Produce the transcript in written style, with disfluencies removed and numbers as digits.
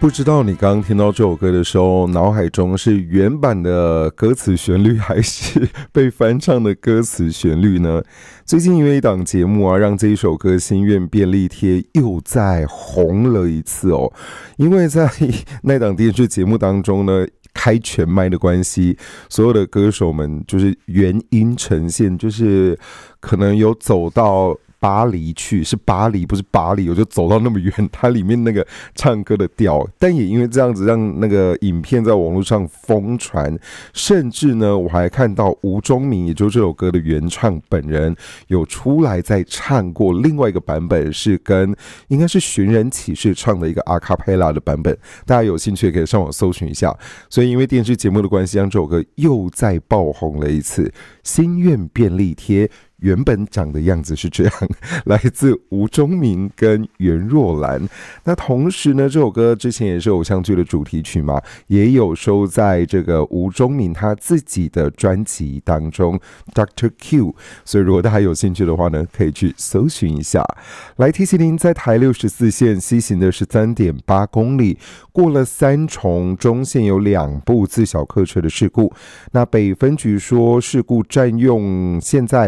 不知道你刚刚听到这首歌的时候，脑海中是原版的歌词旋律，还是被翻唱的歌词旋律呢？最近因为一档节目啊，让这一首歌《心愿便利贴》又再红了一次哦。因为在那档电视节目当中呢，开全麦的关系，所有的歌手们就是原音呈现，就是可能有走到巴黎去，是巴黎不是巴黎，我就走到那么远，它里面那个唱歌的调，但也因为这样子让那个影片在网络上疯传，甚至呢我还看到吴宗明，也就是这首歌的原唱本人有出来再唱过另外一个版本，是跟应该是寻人启事唱的一个阿卡贝拉的版本，大家有兴趣也可以上网搜寻一下。所以因为电视节目的关系，让这首歌又再爆红了一次。心愿便利贴原本长的样子是这样，来自吴宗明跟袁若兰。那同时呢，这首歌之前也是偶像剧的主题曲嘛，也有收在这个吴宗明他自己的专辑当中 Dr. Q， 所以如果大家有兴趣的话呢，可以去搜寻一下。来提醒您，在台64线西行的 13.8 公里，过了三重，中线有2部自小客车的事故。那北分局说，事故占用现在